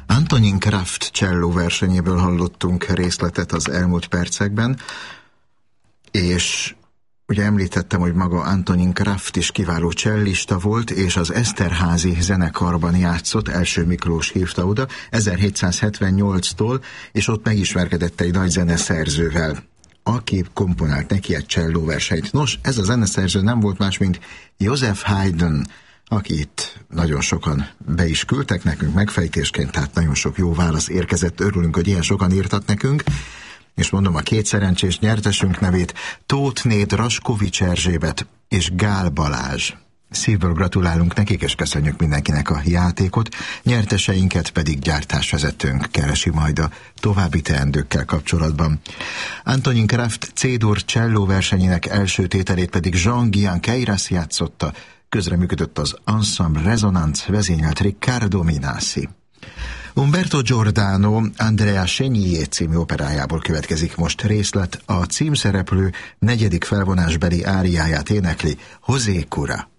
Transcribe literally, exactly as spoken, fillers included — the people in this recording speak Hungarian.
Antonín Kraft cselló versenyéből hallottunk részletet az elmúlt percekben, és ugye említettem, hogy maga Antonín Kraft is kiváló csellista volt, és az Eszterházy zenekarban játszott, Első Miklós hívta oda, ezerhétszázhetvennyolctól, és ott megismerkedett egy nagy zeneszerzővel, aki komponált neki egy csellóversenyt. Nos, ez a zeneszerző nem volt más, mint Joseph Haydn, akit nagyon sokan be is küldtek nekünk megfejtésként, tehát nagyon sok jó válasz érkezett, örülünk, hogy ilyen sokan írtak nekünk, és mondom a két szerencsés nyertesünk nevét, Tóthné Draskovics Erzsébet és Gál Balázs. Szívből gratulálunk nekik, és köszönjük mindenkinek a játékot, nyerteseinket pedig gyártásvezetőnk keresi majd a további teendőkkel kapcsolatban. Antonín Kraft C-dur cselló versenyének első tételét pedig Jean-Guillain Queyras játszotta, közreműködött az Ensemble Resonance, vezényelt Riccardo Minasi. Umberto Giordano Andrea Chenier című operájából következik most részlet, a címszereplő negyedik felvonásbeli áriáját énekli José Cura.